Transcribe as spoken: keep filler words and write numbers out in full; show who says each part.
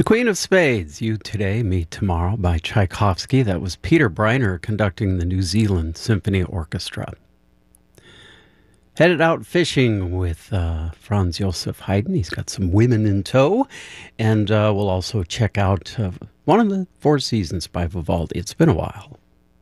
Speaker 1: Queen of Spades, You Today, Me Tomorrow by Tchaikovsky. That was Peter Briner conducting the New Zealand Symphony Orchestra. Headed out fishing with uh, Franz Josef Haydn. He's got some women in tow. And uh, we'll also check out uh, one of the Four Seasons by Vivaldi. It's been a while.